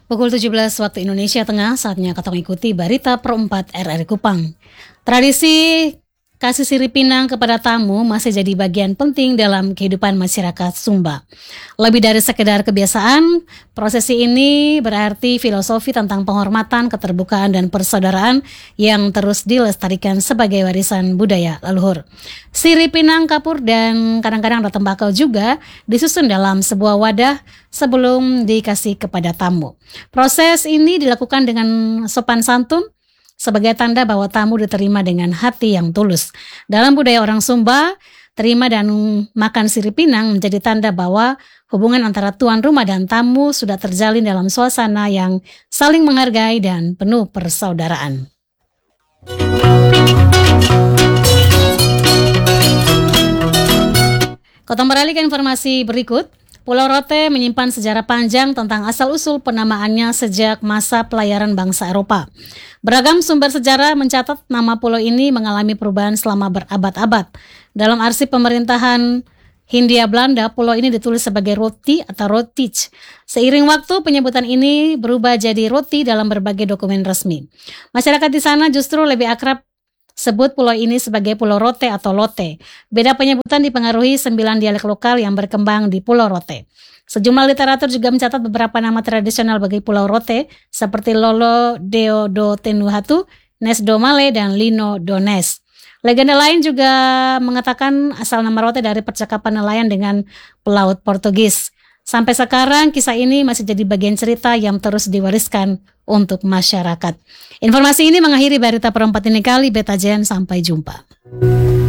Pukul 17 waktu Indonesia Tengah, saatnya kita mengikuti berita per 4 RRI Kupang. Tradisi kasih sirip pinang kepada tamu masih jadi bagian penting dalam kehidupan masyarakat Sumba. Lebih dari sekedar kebiasaan, prosesi ini berarti filosofi tentang penghormatan, keterbukaan, dan persaudaraan yang terus dilestarikan sebagai warisan budaya leluhur. Sirip pinang, kapur, dan kadang-kadang ada tembakau juga disusun dalam sebuah wadah sebelum dikasih kepada tamu. Proses ini dilakukan dengan sopan santun sebagai tanda bahwa tamu diterima dengan hati yang tulus. Dalam budaya orang Sumba, terima dan makan sirip pinang menjadi tanda bahwa hubungan antara tuan rumah dan tamu sudah terjalin dalam suasana yang saling menghargai dan penuh persaudaraan. Kita beralih ke informasi berikut. Pulau Rote menyimpan sejarah panjang tentang asal-usul penamaannya sejak masa pelayaran bangsa Eropa. Beragam sumber sejarah mencatat nama pulau ini mengalami perubahan selama berabad-abad. Dalam arsip pemerintahan Hindia Belanda, pulau ini ditulis sebagai Roti atau Rotich. Seiring waktu, penyebutan ini berubah jadi Roti dalam berbagai dokumen resmi. Masyarakat di sana justru lebih akrab sebut pulau ini sebagai Pulau Rote atau Lote. Beda penyebutan dipengaruhi 9 dialek lokal yang berkembang di Pulau Rote. Sejumlah literatur juga mencatat beberapa nama tradisional bagi Pulau Rote seperti Lolo Deo do Tenuhatu, Nes do Male, dan Lino do Nes. Legenda lain juga mengatakan asal nama Rote dari percakapan nelayan dengan pelaut Portugis. Sampai sekarang kisah ini masih jadi bagian cerita yang terus diwariskan untuk masyarakat. Informasi ini mengakhiri berita per 4 ini kali. Beta Jen, sampai jumpa.